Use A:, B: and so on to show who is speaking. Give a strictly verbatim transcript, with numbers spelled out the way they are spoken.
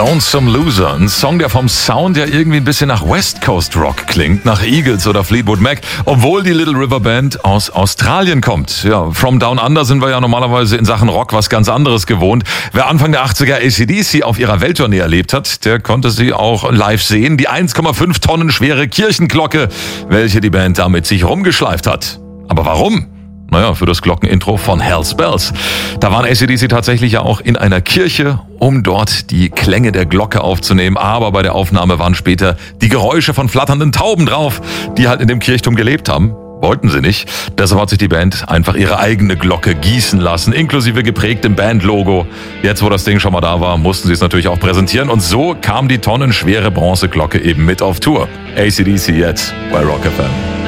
A: Lonesome Loser, ein Song, der vom Sound ja irgendwie ein bisschen nach West Coast Rock klingt, nach Eagles oder Fleetwood Mac, obwohl die Little River Band aus Australien kommt. Ja, From Down Under sind wir ja normalerweise in Sachen Rock was ganz anderes gewohnt. Wer Anfang der achtziger A C D C auf ihrer Welttournee erlebt hat, der konnte sie auch live sehen. Die eins Komma fünf Tonnen schwere Kirchenglocke, welche die Band da mit sich rumgeschleift hat. Aber warum? Naja, für das Glockenintro von Hell's Bells. Da waren A C D C tatsächlich ja auch in einer Kirche, um dort die Klänge der Glocke aufzunehmen. Aber bei der Aufnahme waren später die Geräusche von flatternden Tauben drauf, die halt in dem Kirchturm gelebt haben. Wollten sie nicht. Deshalb hat sich die Band einfach ihre eigene Glocke gießen lassen, inklusive geprägtem Bandlogo. Jetzt, wo das Ding schon mal da war, mussten sie es natürlich auch präsentieren. Und so kam die tonnenschwere Bronzeglocke eben mit auf Tour. A C D C jetzt bei Rock F M.